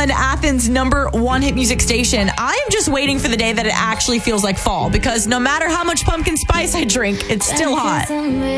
on Athens' #1 hit music station. I am just waiting for the day that it actually feels like fall, because no matter how much pumpkin spice I drink, it's still hot.